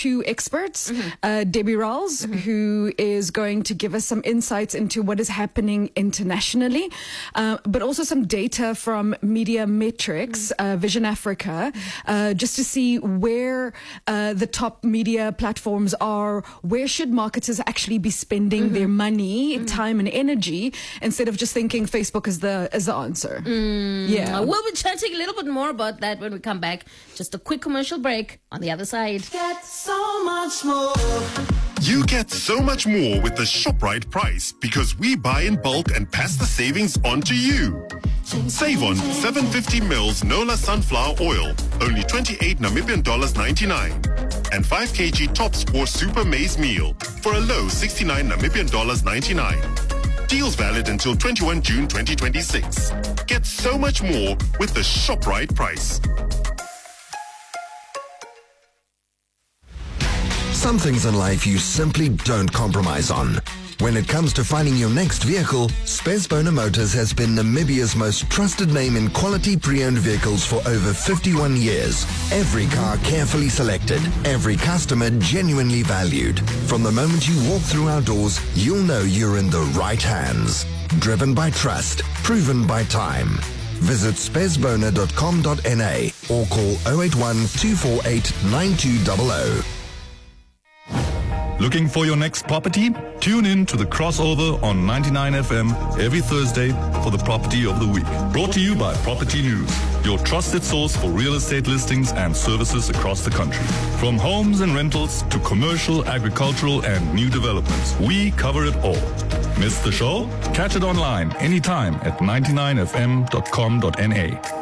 two experts, Debbie Rawls, who is going to give us some insights into what is happening internationally, but also some data from Media Metrics, Vision Africa, just to see where the top media platforms are, where should marketers actually be spending their money, time and energy, instead of just thinking Facebook is the answer. Yeah. We'll be chatting a little bit more about that when we come back. Just a quick commercial break on the other side. Get so much more. You get so much more with the ShopRite price because we buy in bulk and pass the savings on to you. Save on 750 mils Nola sunflower oil, only 28 Namibian dollars 99. And 5 kg Top Score Super Maize Meal for a low 69 Namibian dollars 99. Deals valid until 21 June 2026. Get so much more with the ShopRite price. Some things in life you simply don't compromise on. When it comes to finding your next vehicle, Spesbona Motors has been Namibia's most trusted name in quality pre-owned vehicles for over 51 years. Every car carefully selected, every customer genuinely valued. From the moment you walk through our doors, you'll know you're in the right hands. Driven by trust, proven by time. Visit spesbona.com.na or call 081 248 9200. Looking for your next property? Tune in to the crossover on 99 FM every Thursday for the Property of the Week. Brought to you by Property News, your trusted source for real estate listings and services across the country. From homes and rentals to commercial, agricultural, and new developments, we cover it all. Miss the show? Catch it online anytime at 99fm.com.na.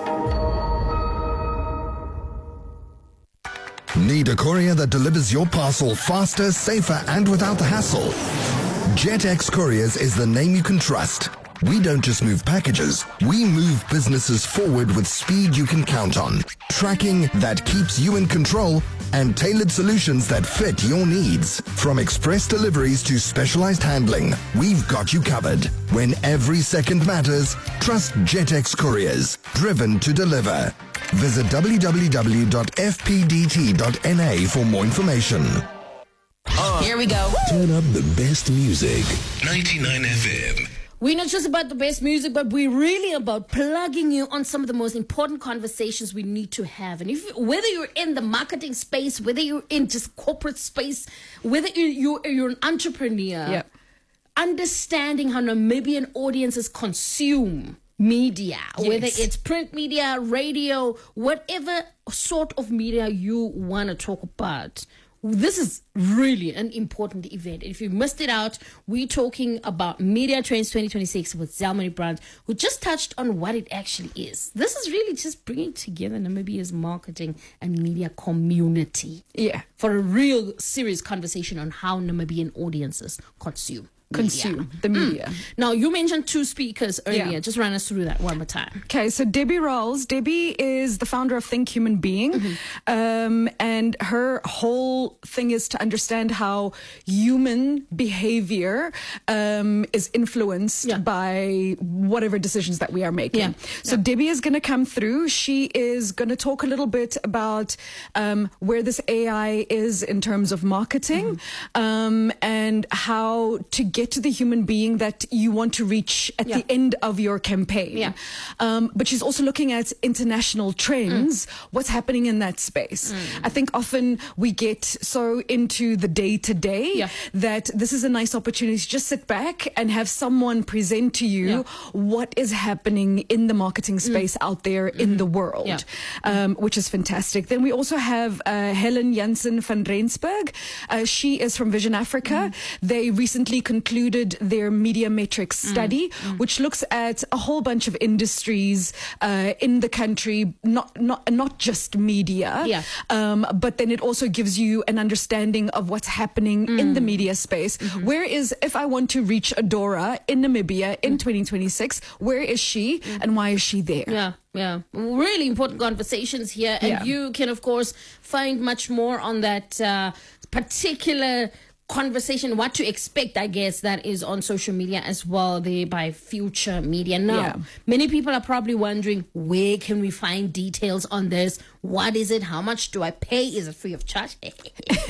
Need a courier that delivers your parcel faster, safer, and without the hassle? JetX Couriers is the name you can trust. We don't just move packages, we move businesses forward with speed you can count on, tracking that keeps you in control, and tailored solutions that fit your needs. From express deliveries to specialized handling, we've got you covered. When every second matters, trust JetX Couriers, driven to deliver. Visit www.fpdt.na for more information. Here we go. Turn up the best music. 99 FM. We're not just about the best music, but we're really about plugging you on some of the most important conversations we need to have. And whether you're in the marketing space, whether you're in just corporate space, whether you're an entrepreneur, understanding how Namibian audiences consume media, whether it's print media, radio, whatever sort of media you want to talk about. This is really an important event. If you missed it out, we're talking about Media Trends 2026 with Zelmany Brandt, who just touched on what it actually is. This is really just bringing together Namibia's marketing and media community. Yeah. For a real serious conversation on how Namibian audiences consume the media. Now, you mentioned two speakers earlier. Yeah. Just run us through that one more time. Okay, so Debbie Rawls. Debbie is the founder of Think Human Being. And her whole thing is to understand how human behavior is influenced by whatever decisions that we are making. So Debbie is going to come through. She is going to talk a little bit about where this AI is in terms of marketing and how to get to the human being that you want to reach at the end of your campaign. But she's also looking at international trends, what's happening in that space. I think often we get so into the day-to-day that this is a nice opportunity to just sit back and have someone present to you what is happening in the marketing space out there in the world, which is fantastic. Then we also have Helen Jansen van Rensburg. She is from Vision Africa. They recently concluded their Media Metrics study, which looks at a whole bunch of industries in the country, not just media, but then it also gives you an understanding of what's happening in the media space. Where is, if I want to reach Adora in Namibia in 2026, where is she and why is she there? Really important conversations here. And you can, of course, find much more on that particular conversation, what to expect, I guess, that is on social media as well, there by Future Media. Now, many people are probably wondering, where can we find details on this? What is it? How much do I pay? Is it free of charge?